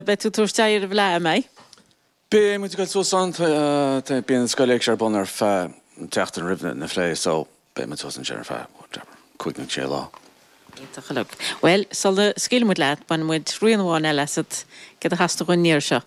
Bet tú túrsteir bhla mé? Bé moet go so sant ben sskoleg bonner fa techten rivne na flé so be met was an fa quick sé lá. Geluk. Well, sal de skil moet laat, maar moet roeien eile het get a hastig go neer se.